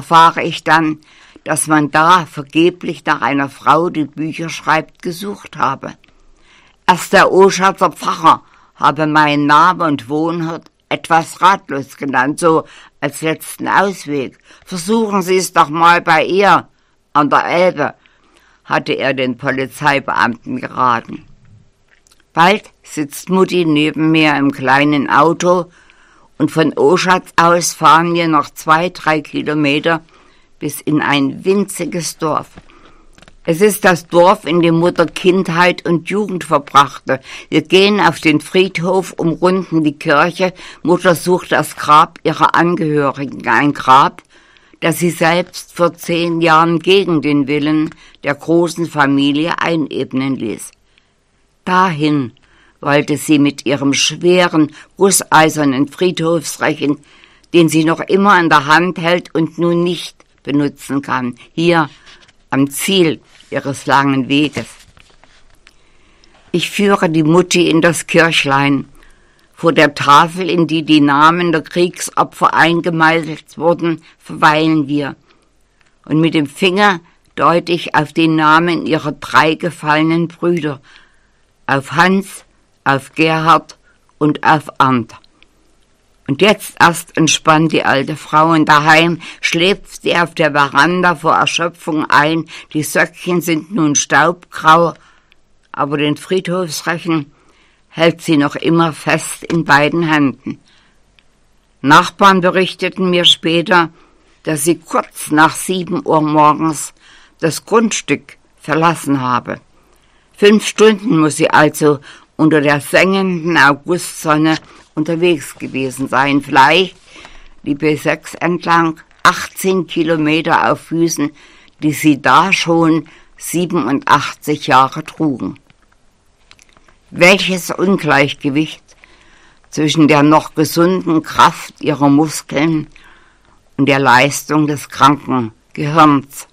erfahre ich dann, dass man da vergeblich nach einer Frau, die Bücher schreibt, gesucht habe. Erst der Oschatzer Pfarrer habe meinen Namen und Wohnort etwas ratlos genannt, so als letzten Ausweg. Versuchen Sie es doch mal bei ihr, an der Elbe, hatte er den Polizeibeamten geraten. Bald sitzt Mutti neben mir im kleinen Auto und von Oschatz aus fahren wir noch 2-3 Kilometer bis in ein winziges Dorf. Es ist das Dorf, in dem Mutter Kindheit und Jugend verbrachte. Wir gehen auf den Friedhof, umrunden die Kirche. Mutter sucht das Grab ihrer Angehörigen, ein Grab, das sie selbst vor 10 Jahren gegen den Willen der großen Familie einebnen ließ. Dahin wollte sie mit ihrem schweren, gusseisernen Friedhofsrechen, den sie noch immer in der Hand hält und nun nicht benutzen kann, hier am Ziel ihres langen Weges. Ich führe die Mutti in das Kirchlein. Vor der Tafel, in die die Namen der Kriegsopfer eingemeißelt wurden, verweilen wir. Und mit dem Finger deute ich auf den Namen ihrer 3 gefallenen Brüder, auf Hans, auf Gerhard und auf Arndt. Und jetzt erst entspannt die alte Frau und daheim schläft sie auf der Veranda vor Erschöpfung ein. Die Söckchen sind nun staubgrau, aber den Friedhofsrechen hält sie noch immer fest in beiden Händen. Nachbarn berichteten mir später, dass sie kurz nach 7 Uhr morgens das Grundstück verlassen habe. 5 Stunden muss sie also unter der sengenden Augustsonne unterwegs gewesen sein, vielleicht die B6 entlang, 18 Kilometer auf Füßen, die sie da schon 87 Jahre trugen. Welches Ungleichgewicht zwischen der noch gesunden Kraft ihrer Muskeln und der Leistung des kranken Gehirns.